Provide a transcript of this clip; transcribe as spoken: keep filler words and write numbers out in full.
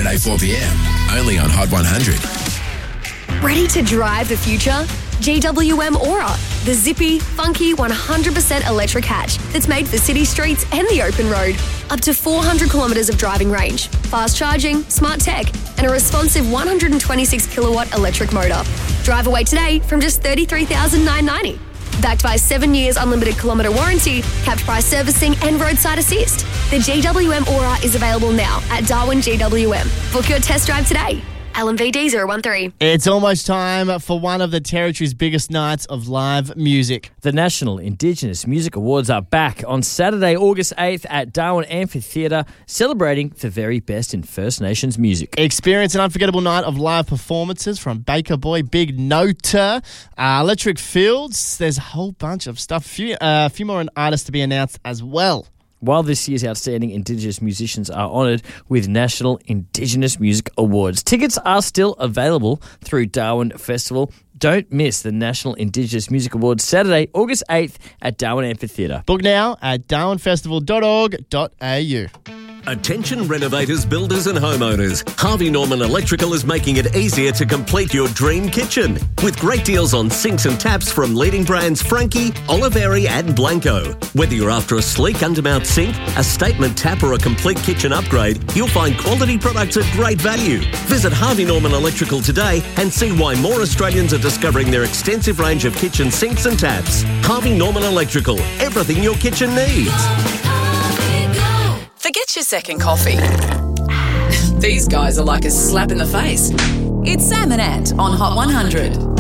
Saturday four p.m. Only on Hot one hundred. Ready to drive the future? G W M Aura, the zippy, funky, one hundred percent electric hatch that's made for city streets and the open road. Up to four hundred kilometres of driving range, fast charging, smart tech, and a responsive one hundred twenty-six kilowatt electric motor. Drive away today from just thirty-three thousand nine hundred ninety dollars. Backed by seven years unlimited kilometre warranty, capped price servicing and roadside assist. The G W M Aura is available now at Darwin G W M. Book your test drive today. L M V D zero one three. It's almost time for one of the Territory's biggest nights of live music. The National Indigenous Music Awards are back on Saturday, August eighth at Darwin Amphitheatre, celebrating the very best in First Nations music. Experience an unforgettable night of live performances from Baker Boy, Big Noter, uh, Electric Fields. There's a whole bunch of stuff. A few, uh, a few more artists to be announced as well. While this year's outstanding Indigenous musicians are honoured with National Indigenous Music Awards. Tickets are still available through Darwin Festival. Don't miss the National Indigenous Music Awards Saturday, August eighth at Darwin Amphitheatre. Book now at darwin festival dot org dot a u. Attention renovators, builders and homeowners. Harvey Norman Electrical is making it easier to complete your dream kitchen. With great deals on sinks and taps from leading brands Frankie, Oliveri and Blanco. Whether you're after a sleek undermount sink, a statement tap or a complete kitchen upgrade, you'll find quality products at great value. Visit Harvey Norman Electrical today and see why more Australians are discovering their extensive range of kitchen sinks and taps. Harvey Norman Electrical. Everything your kitchen needs. Forget your second coffee. These guys are like a slap in the face. It's Sam and Ant on Hot one hundred.